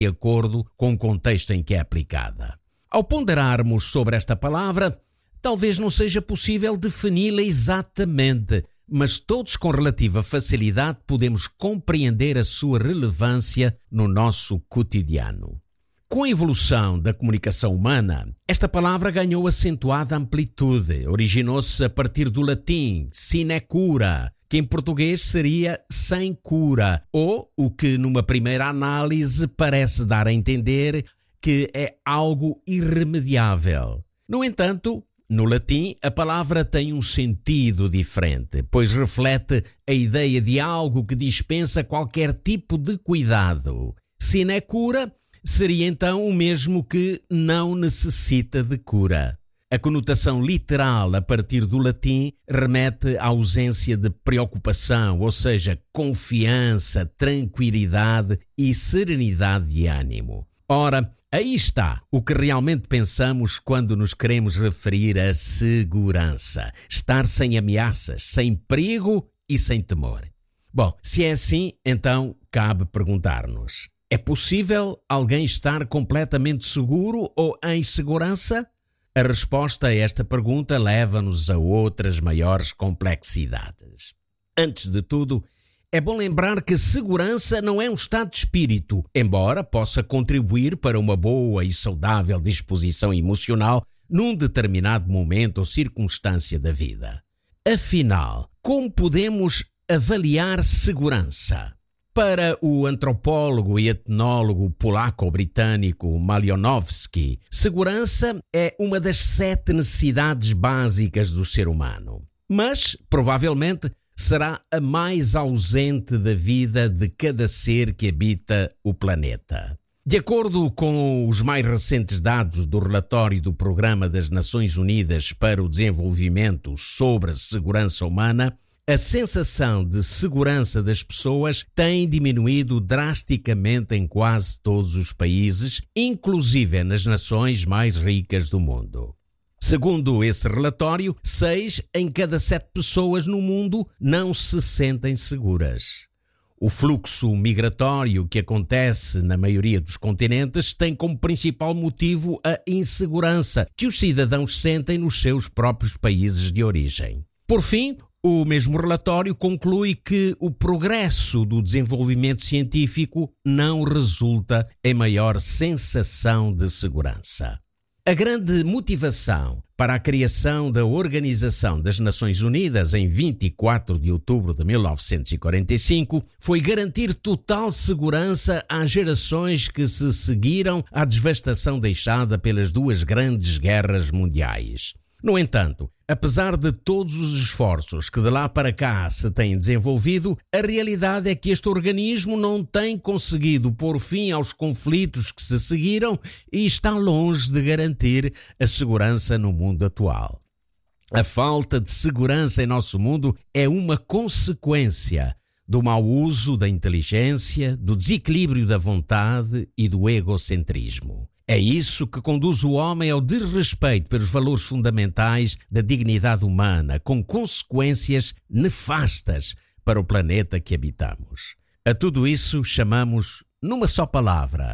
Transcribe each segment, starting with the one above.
de acordo com o contexto em que é aplicada. Ao ponderarmos sobre esta palavra, talvez não seja possível defini-la exatamente, mas todos com relativa facilidade podemos compreender a sua relevância no nosso cotidiano. Com a evolução da comunicação humana, esta palavra ganhou acentuada amplitude. Originou-se a partir do latim sine cura, que em português seria sem cura, ou o que numa primeira análise parece dar a entender que é algo irremediável. No entanto, no latim, a palavra tem um sentido diferente, pois reflete a ideia de algo que dispensa qualquer tipo de cuidado. Sine cura seria então o mesmo que não necessita de cura. A conotação literal a partir do latim remete à ausência de preocupação, ou seja, confiança, tranquilidade e serenidade de ânimo. Ora, aí está o que realmente pensamos quando nos queremos referir a segurança. Estar sem ameaças, sem perigo e sem temor. Bom, se é assim, então cabe perguntar-nos: é possível alguém estar completamente seguro ou em segurança? A resposta a esta pergunta leva-nos a outras maiores complexidades. Antes de tudo, é bom lembrar que segurança não é um estado de espírito, embora possa contribuir para uma boa e saudável disposição emocional num determinado momento ou circunstância da vida. Afinal, como podemos avaliar segurança? Para o antropólogo e etnólogo polaco-britânico Malinowski, segurança é uma das 7 necessidades básicas do ser humano. Mas, provavelmente, será a mais ausente da vida de cada ser que habita o planeta. De acordo com os mais recentes dados do relatório do Programa das Nações Unidas para o Desenvolvimento sobre a Segurança Humana, a sensação de segurança das pessoas tem diminuído drasticamente em quase todos os países, inclusive nas nações mais ricas do mundo. Segundo esse relatório, 6 em cada 7 pessoas no mundo não se sentem seguras. O fluxo migratório que acontece na maioria dos continentes tem como principal motivo a insegurança que os cidadãos sentem nos seus próprios países de origem. Por fim, o mesmo relatório conclui que o progresso do desenvolvimento científico não resulta em maior sensação de segurança. A grande motivação para a criação da Organização das Nações Unidas em 24 de outubro de 1945 foi garantir total segurança às gerações que se seguiram à devastação deixada pelas 2 grandes guerras mundiais. No entanto, apesar de todos os esforços que de lá para cá se têm desenvolvido, a realidade é que este organismo não tem conseguido pôr fim aos conflitos que se seguiram e está longe de garantir a segurança no mundo atual. A falta de segurança em nosso mundo é uma consequência do mau uso da inteligência, do desequilíbrio da vontade e do egocentrismo. É isso que conduz o homem ao desrespeito pelos valores fundamentais da dignidade humana, com consequências nefastas para o planeta que habitamos. A tudo isso chamamos, numa só palavra,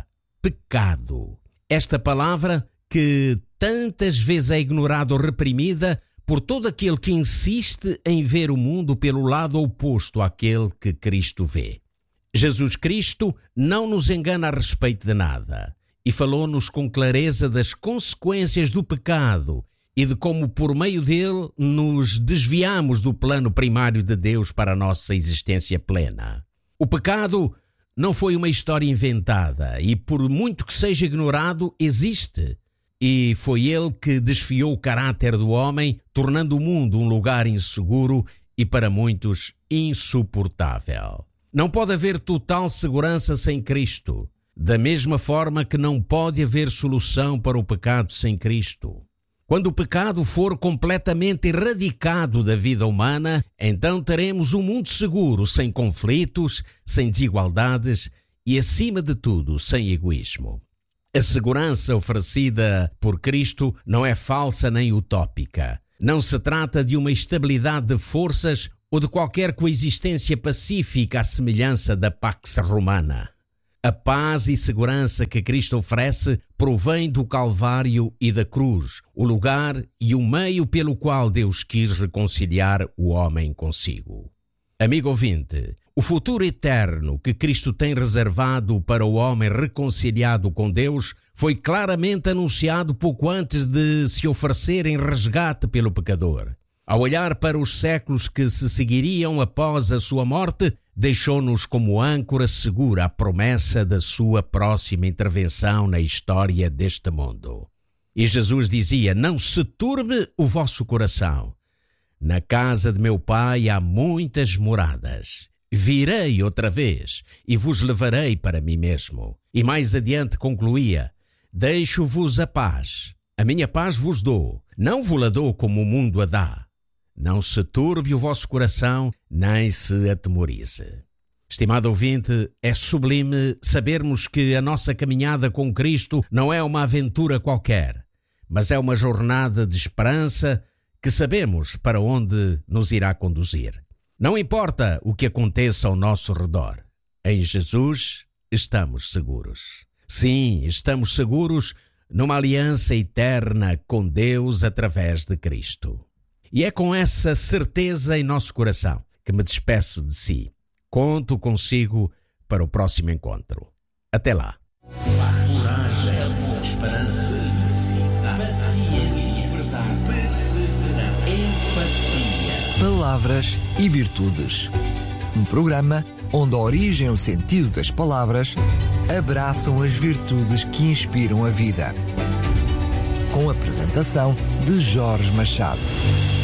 pecado. Esta palavra que tantas vezes é ignorada ou reprimida por todo aquele que insiste em ver o mundo pelo lado oposto àquele que Cristo vê. Jesus Cristo não nos engana a respeito de nada. E falou-nos com clareza das consequências do pecado e de como, por meio dele, nos desviamos do plano primário de Deus para a nossa existência plena. O pecado não foi uma história inventada e, por muito que seja ignorado, existe. E foi ele que desfiou o caráter do homem, tornando o mundo um lugar inseguro e, para muitos, insuportável. Não pode haver total segurança sem Cristo. Da mesma forma que não pode haver solução para o pecado sem Cristo. Quando o pecado for completamente erradicado da vida humana, então teremos um mundo seguro, sem conflitos, sem desigualdades e, acima de tudo, sem egoísmo. A segurança oferecida por Cristo não é falsa nem utópica. Não se trata de uma estabilidade de forças ou de qualquer coexistência pacífica à semelhança da Pax Romana. A paz e segurança que Cristo oferece provém do Calvário e da cruz, o lugar e o meio pelo qual Deus quis reconciliar o homem consigo. Amigo ouvinte, o futuro eterno que Cristo tem reservado para o homem reconciliado com Deus foi claramente anunciado pouco antes de se oferecer em resgate pelo pecador. Ao olhar para os séculos que se seguiriam após a sua morte, deixou-nos como âncora segura a promessa da sua próxima intervenção na história deste mundo. E Jesus dizia: não se turbe o vosso coração. Na casa de meu Pai há muitas moradas. Virei outra vez e vos levarei para mim mesmo. E mais adiante concluía: deixo-vos a paz. A minha paz vos dou. Não vos-la dou como o mundo a dá. Não se turbe o vosso coração, nem se atemorize. Estimado ouvinte, é sublime sabermos que a nossa caminhada com Cristo não é uma aventura qualquer, mas é uma jornada de esperança que sabemos para onde nos irá conduzir. Não importa o que aconteça ao nosso redor, em Jesus estamos seguros. Sim, estamos seguros numa aliança eterna com Deus através de Cristo. E é com essa certeza em nosso coração que me despeço de si. Conto consigo para o próximo encontro. Até lá. Coragem, esperança, paciência, perseverança, empatia. Palavras e Virtudes. Um programa onde a origem e o sentido das palavras abraçam as virtudes que inspiram a vida. Com a apresentação de Jorge Machado.